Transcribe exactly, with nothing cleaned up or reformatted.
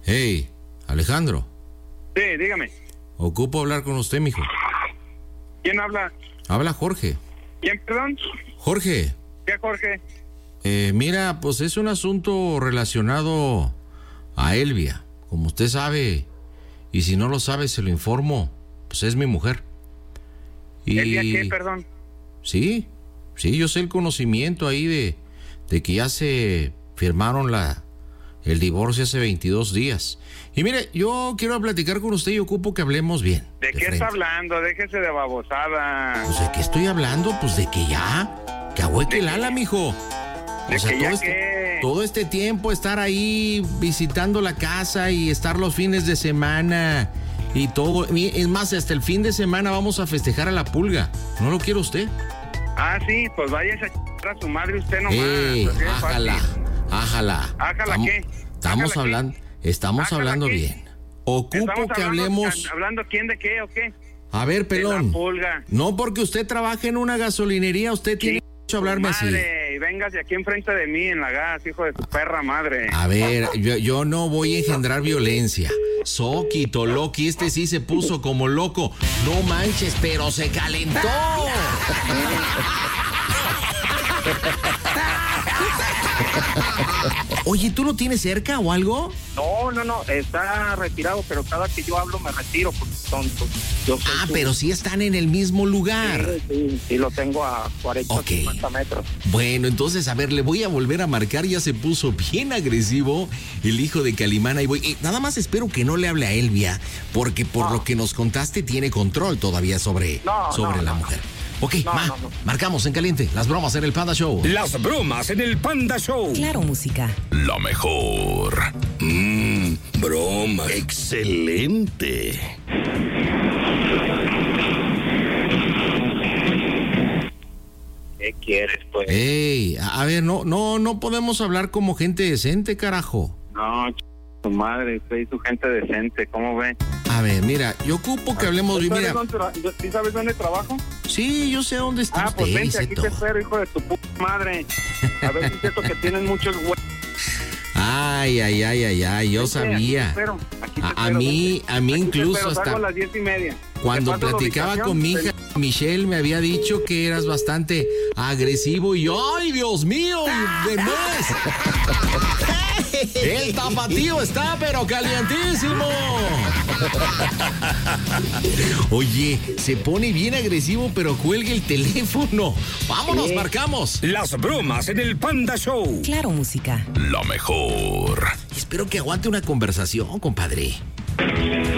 Hey, Alejandro. Sí, dígame. Ocupo hablar con usted, mijo. ¿Quién habla? Habla Jorge. ¿Quién, perdón? Jorge. ¿Qué, Jorge? Eh, mira, pues es un asunto relacionado a Elvia. Como usted sabe, y si no lo sabe, se lo informo, pues es mi mujer. Y... ¿Elvia qué, perdón? Sí, sí, yo sé el conocimiento ahí de, de que ya se firmaron la, el divorcio hace veintidós días. Y mire, yo quiero platicar con usted y ocupo que hablemos bien. ¿De, de qué frente. está hablando? Déjese de babosada. Pues de qué estoy hablando, pues de que ya, que ahueque el ala, mijo. ¿De O sea, que todo ya este, qué? todo este tiempo estar ahí visitando la casa y estar los fines de semana y todo. Es más, hasta el fin de semana vamos a festejar a la pulga. ¿No lo quiere usted? Ah, sí, pues váyase a ch... a su madre usted nomás. ¡Ey! Así de Ájala, fácil. ájala. ¿Ájala Estamos- qué? Estamos ¿Ájala hablando, estamos ¿Ájala hablando qué? bien. Ocupo ¿Estamos que hablando, hablemos. ¿Hablando quién de qué o qué? A ver, De la pelón. pulga. No porque usted trabaje en una gasolinería, usted tiene derecho a hablarme así. Madre, y véngase aquí enfrente de mí en la gas, hijo de tu perra madre. A ver, yo, yo no voy a engendrar violencia. Soquito, Loki, este sí se puso como loco. No manches, pero se calentó. Oye, ¿tú lo tienes cerca o algo? No, no, no, está retirado, pero cada que yo hablo me retiro porque tonto. Yo soy Ah, su- pero sí están en el mismo lugar. Sí, sí, sí, lo tengo a cuarenta, Ok. cincuenta metros. Bueno, entonces, a ver, le voy a volver a marcar. Ya se puso bien agresivo el hijo de Calimán. Ahí voy. Eh, nada más espero que no le hable a Elvia, porque por No. lo que nos contaste tiene control todavía sobre, No, sobre no, la no. mujer. Ok, No, ma, no, no. marcamos en caliente. Las bromas en el Panda Show. Las bromas en el Panda Show. Claro, música. La mejor. Mmm, broma. Excelente. ¿Qué quieres, pues? Ey, a a ver, no, no, no podemos hablar como gente decente, carajo. No, ch... tu madre, soy su gente decente, ¿cómo ve? A ver, mira, yo ocupo que hablemos bien. ¿Sabes Mira, dónde tra- ¿Sí sabes dónde trabajo? sí, yo sé dónde está Ah, usted. pues y vente, sé aquí todo. te espero, hijo de tu puta madre. A ver si es cierto que tienen muchos güeyes. Ay, ay, ay, ay, ay, yo sabía. Aquí te espero, aquí te A, a espero, mí, vente. a mí Aquí te incluso espero, salgo hasta a las diez y media. cuando Te paso la platicaba ubicación, con mi hija, te- Michelle me había dicho que eras bastante agresivo y ¡ay, Dios mío! ¡De mes! El tapatío está pero calientísimo. Oye, se pone bien agresivo pero cuelga el teléfono. Vámonos, marcamos. Las bromas en el Panda Show. Claro, música. La mejor. Espero que aguante una conversación, compadre.